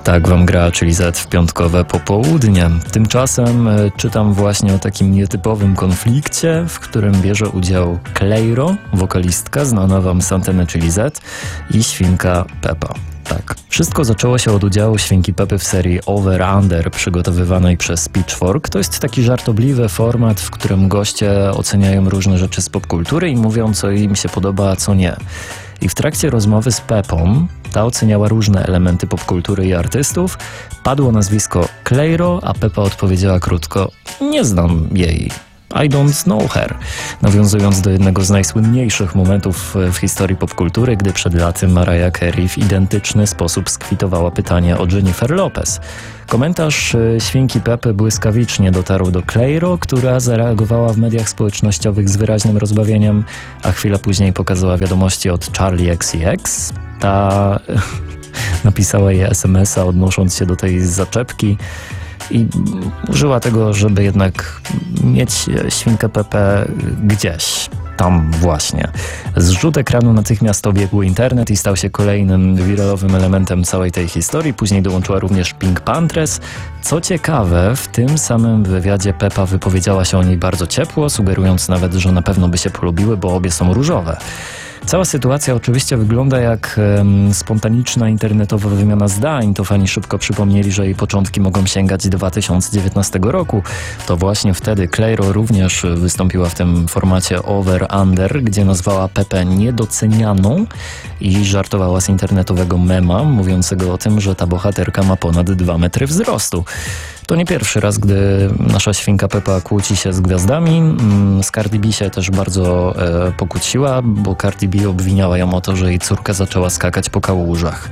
Tak wam gra, czyli Z w piątkowe popołudnie. Tymczasem czytam właśnie o takim nietypowym konflikcie, w którym bierze udział Clairo, wokalistka znana wam z anteny, czyli Z, i świnka Peppa. Tak. Wszystko zaczęło się od udziału świnki Pepy w serii Over Under przygotowywanej przez Pitchfork. To jest taki żartobliwy format, w którym goście oceniają różne rzeczy z popkultury i mówią, co im się podoba, a co nie. I w trakcie rozmowy z Peppą, ta oceniała różne elementy popkultury i artystów, padło nazwisko Clairo, a Peppa odpowiedziała krótko: nie znam jej. I don't know her. Nawiązując do jednego z najsłynniejszych momentów w historii popkultury, gdy przed laty Mariah Carey w identyczny sposób skwitowała pytanie o Jennifer Lopez. Komentarz świnki Pepy błyskawicznie dotarł do Clairo, która zareagowała w mediach społecznościowych z wyraźnym rozbawieniem, a chwilę później pokazała wiadomości od Charli XCX. Ta napisała jej SMS-a, odnosząc się do tej zaczepki, i użyła tego, żeby jednak mieć świnkę Pepę gdzieś tam właśnie. Zrzut ekranu natychmiast obiegł internet i stał się kolejnym wiralowym elementem całej tej historii. Później dołączyła również Pink Panthers. Co ciekawe, w tym samym wywiadzie Peppa wypowiedziała się o niej bardzo ciepło, sugerując nawet, że na pewno by się polubiły, bo obie są różowe. Cała sytuacja oczywiście wygląda jak spontaniczna internetowa wymiana zdań. To fani szybko przypomnieli, że jej początki mogą sięgać 2019 roku. To właśnie wtedy Clairo również wystąpiła w tym formacie Over Under, gdzie nazwała Pepę niedocenianą i żartowała z internetowego mema mówiącego o tym, że ta bohaterka ma ponad 2 metry wzrostu. To nie pierwszy raz, gdy nasza świnka Peppa kłóci się z gwiazdami. Z Cardi B się też bardzo pokłóciła, bo Cardi B obwiniała ją o to, że jej córka zaczęła skakać po kałużach.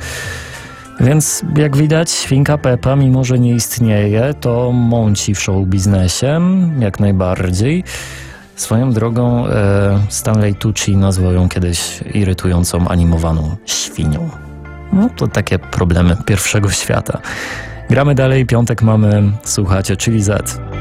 Więc jak widać, świnka Peppa, mimo że nie istnieje, to mąci w show biznesie, jak najbardziej. Swoją drogą Stanley Tucci nazwał ją kiedyś irytującą animowaną świnią. No to takie problemy pierwszego świata. Gramy dalej, piątek mamy, słuchacie, czyli Z.